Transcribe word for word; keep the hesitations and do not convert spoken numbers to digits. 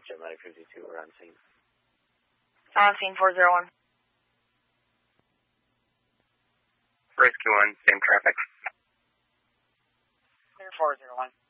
Jetmatic fifty-two, we're on scene. On scene four zero one. Rescue one, same traffic. Clear four zero one.